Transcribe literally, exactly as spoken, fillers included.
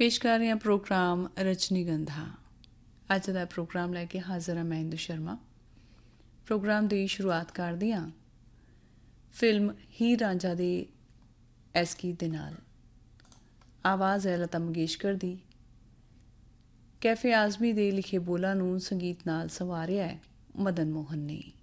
ਪੇਸ਼ ਕਰ ਰਹੇ ਹਾਂ ਪ੍ਰੋਗਰਾਮ ਰਜਨੀਗੰਧਾ। ਅੱਜ ਦਾ ਪ੍ਰੋਗਰਾਮ ਲੈ ਕੇ ਹਾਜ਼ਰ ਹਾਂ ਮੈਂ ਇੰਦੂ ਸ਼ਰਮਾ। ਪ੍ਰੋਗਰਾਮ ਦੀ ਸ਼ੁਰੂਆਤ ਕਰਦੀ ਹਾਂ ਫਿਲਮ ਹੀਰ ਰਾਂਝਾ ਦੇ ਇਸ ਗੀਤ ਦੇ ਨਾਲ। ਆਵਾਜ਼ ਹੈ ਲਤਾ ਮੰਗੇਸ਼ਕਰ ਦੀ। ਕੈਫੇ ਆਜ਼ਮੀ ਦੇ ਲਿਖੇ ਬੋਲਾਂ ਨੂੰ ਸੰਗੀਤ ਨਾਲ ਸੰਵਾਰਿਆ ਹੈ ਮਦਨ ਮੋਹਨ ਨੇ।